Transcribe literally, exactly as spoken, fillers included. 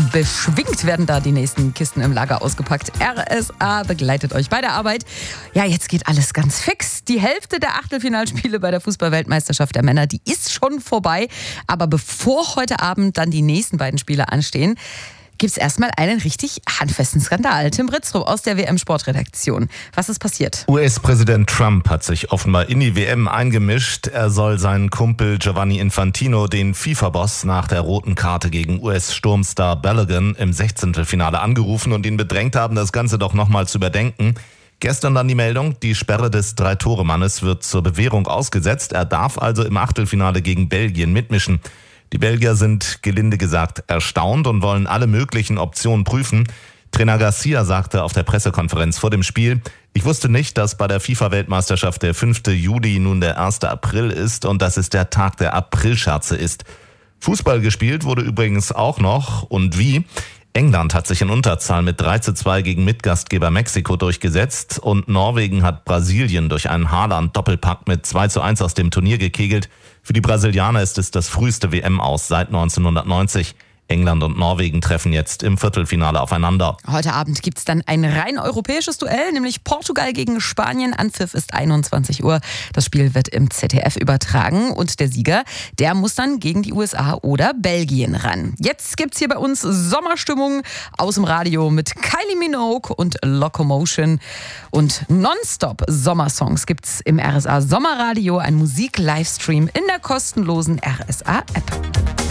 beschwingt werden da die nächsten Kisten im Lager ausgepackt. R S A begleitet euch bei der Arbeit. Ja, jetzt geht alles ganz fix. Die Hälfte der Achtelfinalspiele bei der Fußball-Weltmeisterschaft der Männer, die ist schon vorbei. Aber bevor heute Abend dann die nächsten beiden Spiele anstehen, gibt es erstmal einen richtig handfesten Skandal. Tim Britztrup aus der W M-Sportredaktion. Was ist passiert? U S-Präsident Trump hat sich offenbar in die W M eingemischt. Er soll seinen Kumpel Gianni Infantino, den FIFA-Boss, nach der roten Karte gegen U S-Sturmstar Balogun im Sechzehntelfinale angerufen und ihn bedrängt haben, das Ganze doch nochmal zu überdenken. Gestern dann die Meldung, die Sperre des Drei-Tore-Mannes wird zur Bewährung ausgesetzt. Er darf also im Achtelfinale gegen Belgien mitmischen. Die Belgier sind, gelinde gesagt, erstaunt und wollen alle möglichen Optionen prüfen. Trainer Garcia sagte auf der Pressekonferenz vor dem Spiel: Ich wusste nicht, dass bei der FIFA-Weltmeisterschaft der fünfte Juli nun der erste April ist und dass es der Tag der Aprilscherze ist. Fußball gespielt wurde übrigens auch noch. Und wie? England hat sich in Unterzahl mit drei zu zwei gegen Mitgastgeber Mexiko durchgesetzt und Norwegen hat Brasilien durch einen Haaland-Doppelpack mit zwei zu eins aus dem Turnier gekegelt. Für die Brasilianer ist es das früheste W M-Aus seit neunzehnhundertneunzig. England und Norwegen treffen jetzt im Viertelfinale aufeinander. Heute Abend gibt es dann ein rein europäisches Duell, nämlich Portugal gegen Spanien. Anpfiff ist einundzwanzig Uhr. Das Spiel wird im Z D F übertragen und der Sieger, der muss dann gegen die U S A oder Belgien ran. Jetzt gibt's hier bei uns Sommerstimmung aus dem Radio mit Kylie Minogue und Locomotion. Und nonstop Sommersongs gibt's im R S A Sommerradio, ein Musik-Livestream in der kostenlosen R S A-App.